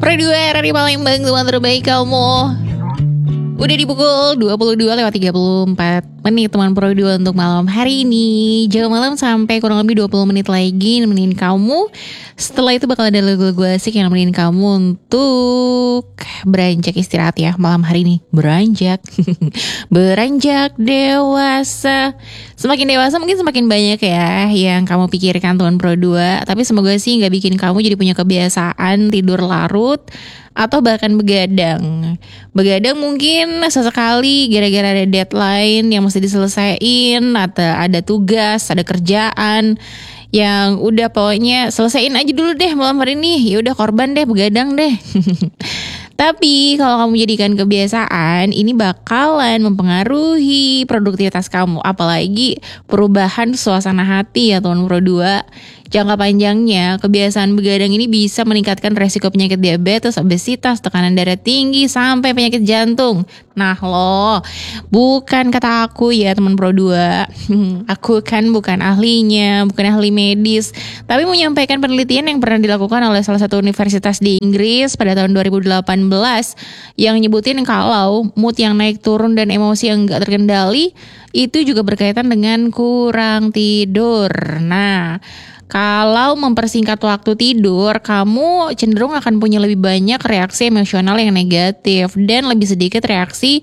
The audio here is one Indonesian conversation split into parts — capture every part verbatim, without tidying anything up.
Pro dua R R I Palembang, teman terbaik kamu. Udah di pukul dua puluh dua lewat tiga puluh empat menit teman Pro dua untuk malam hari ini. Jaga malam sampai kurang lebih dua puluh menit lagi nemenin kamu. Setelah itu bakal ada lagu-lagu asik yang nemenin kamu untuk beranjak istirahat ya malam hari ini. Beranjak Beranjak dewasa. Semakin dewasa mungkin semakin banyak ya yang kamu pikirkan teman Pro dua. Tapi semoga sih gak bikin kamu jadi punya kebiasaan tidur larut atau bahkan begadang. Begadang mungkin sesekali gara-gara ada deadline yang mesti diselesaikan, atau ada tugas, ada kerjaan yang udah pokoknya selesaiin aja dulu deh malam hari ini. Ya udah korban deh, begadang deh. Tapi kalau kamu jadikan kebiasaan, ini bakalan mempengaruhi produktivitas kamu. Apalagi perubahan suasana hati ya teman Pro dua. Jangka panjangnya, kebiasaan begadang ini bisa meningkatkan resiko penyakit diabetes, obesitas, tekanan darah tinggi, sampai penyakit jantung. Nah loh, bukan kata aku ya teman Pro dua. Aku kan bukan ahlinya, bukan ahli medis. Tapi menyampaikan penelitian yang pernah dilakukan oleh salah satu universitas di Inggris pada tahun dua ribu delapan belas. Yang nyebutin kalau mood yang naik turun dan emosi yang gak terkendali, itu juga berkaitan dengan kurang tidur. Nah, kalau mempersingkat waktu tidur, kamu cenderung akan punya lebih banyak reaksi emosional yang negatif dan lebih sedikit reaksi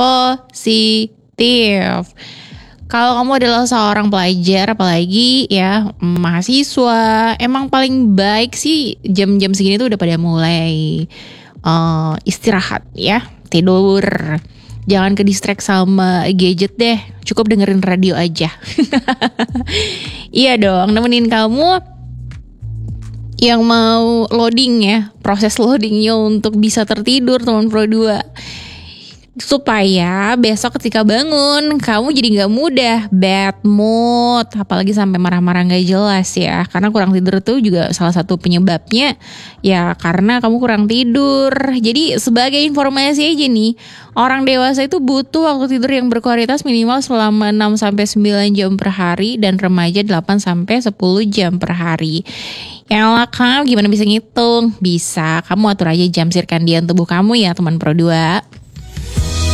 positif. Kalau kamu adalah seorang pelajar, apalagi ya mahasiswa, emang paling baik sih jam-jam segini tuh udah pada mulai uh, istirahat ya, tidur. Jangan ke distract sama gadget deh. Cukup dengerin radio aja. Iya dong, nemenin kamu yang mau loading ya, proses loadingnya untuk bisa tertidur teman Pro dua. Supaya besok ketika bangun kamu jadi gak mudah bad mood, apalagi sampai marah-marah gak jelas ya. Karena kurang tidur tuh juga salah satu penyebabnya ya karena kamu kurang tidur. Jadi sebagai informasi aja nih, orang dewasa itu butuh waktu tidur yang berkualitas minimal selama enam sampai sembilan jam per hari, dan remaja delapan sampai sepuluh jam per hari. Yalah, kamu gimana bisa ngitung? Bisa, kamu atur aja jam sirkadian tubuh kamu ya teman Pro dua.